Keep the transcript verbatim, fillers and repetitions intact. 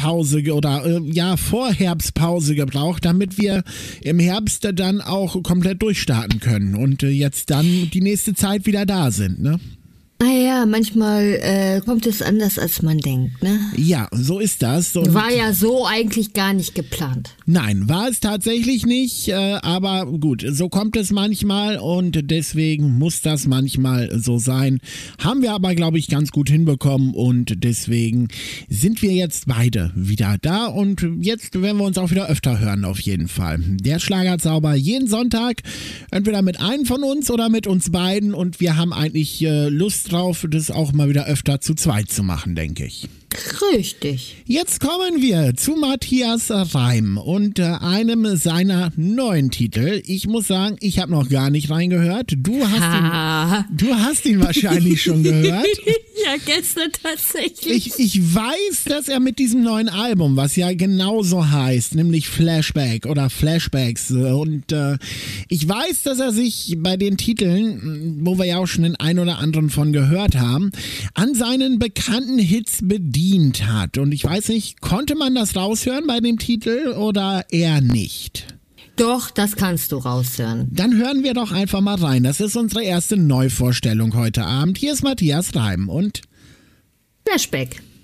Herbstpause ge- oder äh, ja, Vorherbstpause gebraucht, damit wir im Herbst dann auch komplett durchstarten können und äh, jetzt dann die nächste Zeit wieder da sind, ne? Naja, manchmal äh, kommt es anders, als man denkt, ne? Ja, so ist das. Und War ja so eigentlich gar nicht geplant. nein, war es tatsächlich nicht, äh, aber gut, so kommt es manchmal und deswegen muss das manchmal so sein. Haben wir aber, glaube ich, ganz gut hinbekommen und deswegen sind wir jetzt beide wieder da und jetzt werden wir uns auch wieder öfter hören auf jeden Fall. Der Schlagerzauber jeden Sonntag, entweder mit einem von uns oder mit uns beiden und wir haben eigentlich äh, Lust drauf, das auch mal wieder öfter zu zweit zu machen, denke ich. Richtig. Jetzt kommen wir zu Matthias Reim und äh, einem seiner neuen Titel. Ich muss sagen, ich habe noch gar nicht reingehört. Du hast, Ha. ihn, du hast ihn wahrscheinlich schon gehört. Ja, gestern tatsächlich. Ich, ich weiß, dass er mit diesem neuen Album, was ja genauso heißt, nämlich Flashback oder Flashbacks äh, und äh, ich weiß, dass er sich bei den Titeln, wo wir ja auch schon den ein oder anderen von gehört haben, an seinen bekannten Hits bedient hat. Und ich weiß nicht, konnte man das raushören bei dem Titel oder eher nicht? Doch, das kannst du raushören. Dann hören wir doch einfach mal rein. Das ist unsere erste Neuvorstellung heute Abend. Hier ist Matthias Reim und Flashback.